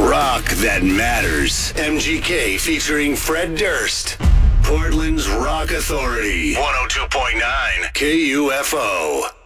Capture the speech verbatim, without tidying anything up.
Rock that matters. M G K featuring Fred Durst. Portland's Rock Authority. one oh two point nine K U F O.